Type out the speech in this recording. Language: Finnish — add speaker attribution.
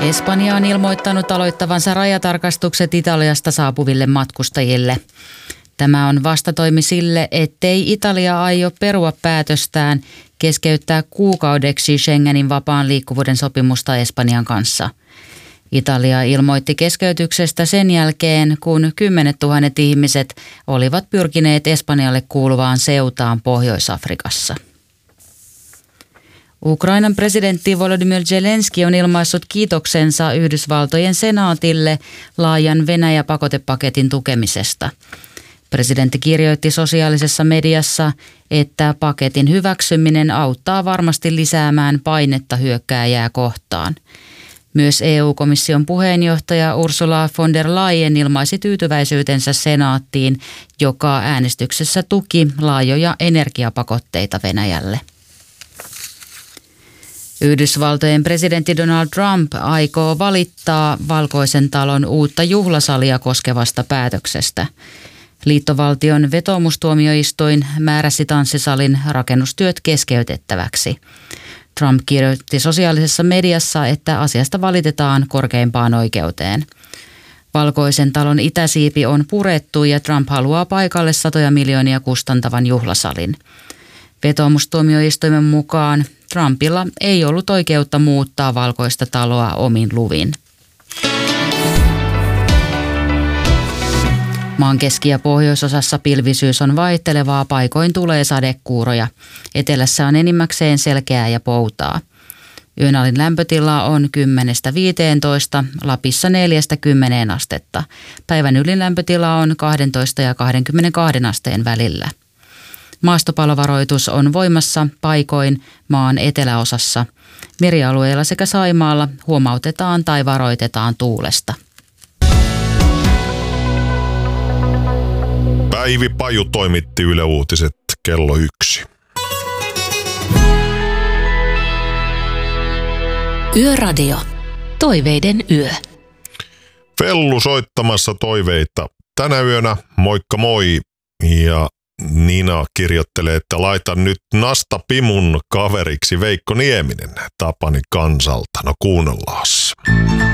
Speaker 1: Espanja on ilmoittanut aloittavansa rajatarkastukset Italiasta saapuville matkustajille. Tämä on vastatoimi sille, ettei Italia aio perua päätöstään keskeyttää kuukaudeksi Schengenin vapaan liikkuvuuden sopimusta Espanjan kanssa. Italia ilmoitti keskeytyksestä sen jälkeen, kun 10 000 ihmiset olivat pyrkineet Espanjalle kuuluvaan Ceutaan Pohjois-Afrikassa. Ukrainan presidentti Volodymyr Zelenski on ilmaissut kiitoksensa Yhdysvaltojen senaatille laajan Venäjä-pakotepaketin tukemisesta. Presidentti kirjoitti sosiaalisessa mediassa, että paketin hyväksyminen auttaa varmasti lisäämään painetta hyökkääjää kohtaan. Myös EU-komission puheenjohtaja Ursula von der Leyen ilmaisi tyytyväisyytensä senaattiin, joka äänestyksessä tuki laajoja energiapakotteita Venäjälle. Yhdysvaltojen presidentti Donald Trump aikoo valittaa Valkoisen talon uutta juhlasalia koskevasta päätöksestä. Liittovaltion vetoomustuomioistuin määräsi tanssisalin rakennustyöt keskeytettäväksi. Trump kirjoitti sosiaalisessa mediassa, että asiasta valitetaan korkeimpaan oikeuteen. Valkoisen talon itäsiipi on purettu ja Trump haluaa paikalle satoja miljoonia kustantavan juhlasalin. Vetoomustuomioistuimen mukaan Trumpilla ei ollut oikeutta muuttaa Valkoista taloa omin luvin. Maan keski- ja pohjoisosassa pilvisyys on vaihtelevaa, paikoin tulee sadekuuroja. Etelässä on enimmäkseen selkeää ja poutaa. Yön alin lämpötila on 10–15, Lapissa 4–10 astetta. Päivän ylin lämpötila on 12 ja 22 asteen välillä. Maastopalovaroitus on voimassa paikoin maan eteläosassa. Merialueilla sekä Saimaalla huomautetaan tai varoitetaan tuulesta.
Speaker 2: Päivi Paju toimitti Yle Uutiset kello 1.
Speaker 3: Yöradio. Toiveiden yö.
Speaker 2: Fellu soittamassa toiveita tänä yönä. Moikka moi. Ja Nina kirjoittelee, että laitan nyt Nasta Pimun kaveriksi Veikko Nieminen Tapani kansalta. No kuunnellaan.